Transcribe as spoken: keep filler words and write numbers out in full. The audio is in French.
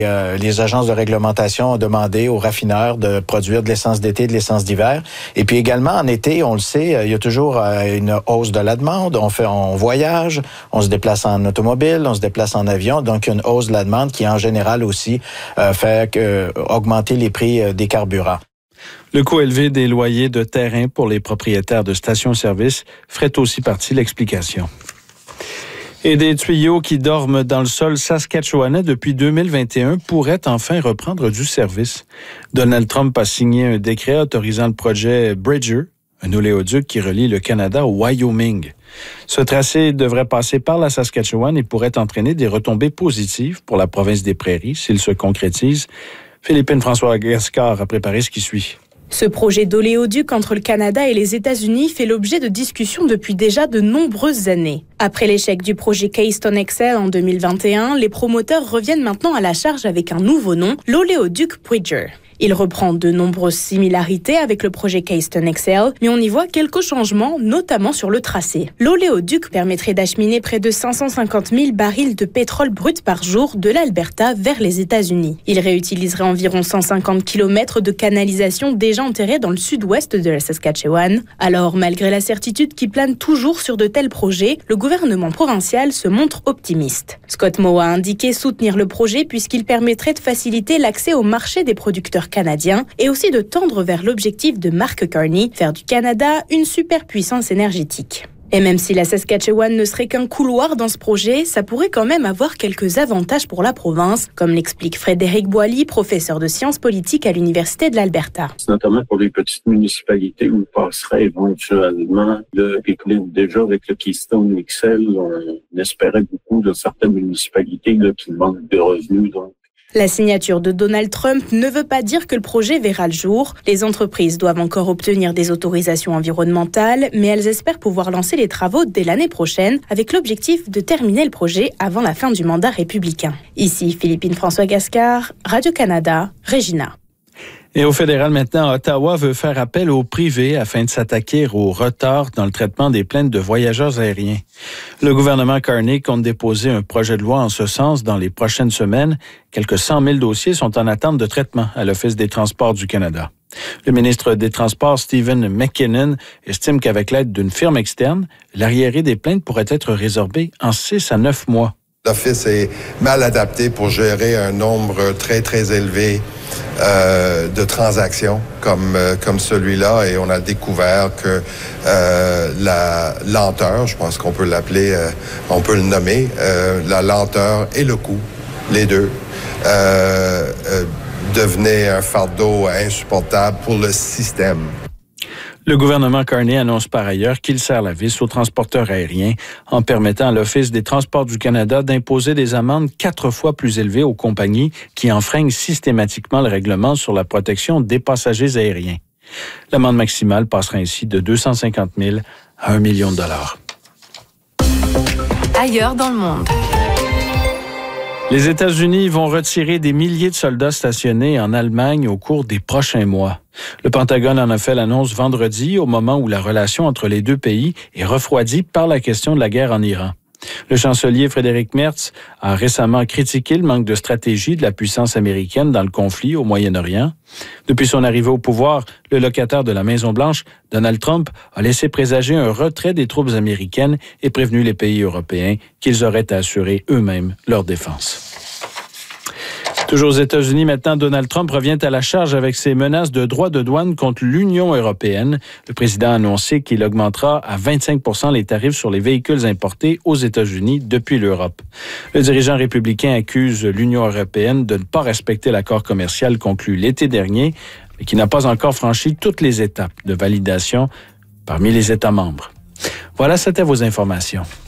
Euh, les agences de réglementation ont demandé aux raffineurs de produire de l'essence d'été et de l'essence d'hiver. Et puis également, en été, on le sait, il y a toujours euh, une hausse de la demande. On fait, on voyage, on se déplace en automobile, on se déplace en avion. Donc, une hausse de la demande qui, en général, aussi euh, fait euh, augmenter les prix euh, des carburants. Le coût élevé des loyers de terrain pour les propriétaires de stations-service ferait aussi partie de l'explication. Et des tuyaux qui dorment dans le sol saskatchewanais depuis deux mille vingt et un pourraient enfin reprendre du service. Donald Trump a signé un décret autorisant le projet Bridger, un oléoduc qui relie le Canada au Wyoming. Ce tracé devrait passer par la Saskatchewan et pourrait entraîner des retombées positives pour la province des Prairies s'il se concrétise. Philippine François Gascard a préparé ce qui suit. Ce projet d'oléoduc entre le Canada et les États-Unis fait l'objet de discussions depuis déjà de nombreuses années. Après l'échec du projet Keystone X L en deux mille vingt et un, les promoteurs reviennent maintenant à la charge avec un nouveau nom, l'oléoduc Bridger. Il reprend de nombreuses similarités avec le projet Keystone X L, mais on y voit quelques changements, notamment sur le tracé. L'oléoduc permettrait d'acheminer près de cinq cent cinquante mille barils de pétrole brut par jour de l'Alberta vers les États-Unis. Il réutiliserait environ cent cinquante kilomètres de canalisation déjà enterrés dans le sud-ouest de la Saskatchewan. Alors, malgré la certitude qui plane toujours sur de tels projets, le gouvernement provincial se montre optimiste. Scott Moe a indiqué soutenir le projet puisqu'il permettrait de faciliter l'accès au marché des producteurs canadien et aussi de tendre vers l'objectif de Mark Carney, faire du Canada une superpuissance énergétique. Et même si la Saskatchewan ne serait qu'un couloir dans ce projet, ça pourrait quand même avoir quelques avantages pour la province, comme l'explique Frédéric Boilly, professeur de sciences politiques à l'Université de l'Alberta. C'est notamment pour les petites municipalités où il passerait éventuellement le pipeline. Déjà avec le Keystone X L, on espérait beaucoup de certaines municipalités là, qui manquent de revenus. Donc. La signature de Donald Trump ne veut pas dire que le projet verra le jour. Les entreprises doivent encore obtenir des autorisations environnementales, mais elles espèrent pouvoir lancer les travaux dès l'année prochaine avec l'objectif de terminer le projet avant la fin du mandat républicain. Ici, Philippine François Gascard, Radio-Canada, Regina. Et au fédéral maintenant, Ottawa veut faire appel au privé afin de s'attaquer au retard dans le traitement des plaintes de voyageurs aériens. Le gouvernement Carney compte déposer un projet de loi en ce sens dans les prochaines semaines. Quelques cent mille dossiers sont en attente de traitement à l'Office des Transports du Canada. Le ministre des Transports, Stephen McKinnon, estime qu'avec l'aide d'une firme externe, l'arriéré des plaintes pourrait être résorbé en six à neuf mois. L'Office est mal adapté pour gérer un nombre très, très élevé euh, de transactions comme, euh, comme celui-là. Et on a découvert que euh, la lenteur, je pense qu'on peut l'appeler, euh, on peut le nommer, euh, la lenteur et le coût, les deux, euh, euh, devenaient un fardeau insupportable pour le système. Le gouvernement Carney annonce par ailleurs qu'il serre la vis aux transporteurs aériens en permettant à l'Office des Transports du Canada d'imposer des amendes quatre fois plus élevées aux compagnies qui enfreignent systématiquement le règlement sur la protection des passagers aériens. L'amende maximale passera ainsi de deux cent cinquante mille à un million de dollars. Ailleurs dans le monde. Les États-Unis vont retirer des milliers de soldats stationnés en Allemagne au cours des prochains mois. Le Pentagone en a fait l'annonce vendredi au moment où la relation entre les deux pays est refroidie par la question de la guerre en Iran. Le chancelier Frédéric Merz a récemment critiqué le manque de stratégie de la puissance américaine dans le conflit au Moyen-Orient. Depuis son arrivée au pouvoir, le locataire de la Maison-Blanche, Donald Trump, a laissé présager un retrait des troupes américaines et prévenu les pays européens qu'ils auraient à assurer eux-mêmes leur défense. Toujours aux États-Unis, maintenant, Donald Trump revient à la charge avec ses menaces de droits de douane contre l'Union européenne. Le président a annoncé qu'il augmentera à vingt-cinq pour cent les tarifs sur les véhicules importés aux États-Unis depuis l'Europe. Le dirigeant républicain accuse l'Union européenne de ne pas respecter l'accord commercial conclu l'été dernier, mais qui n'a pas encore franchi toutes les étapes de validation parmi les États membres. Voilà, c'était vos informations.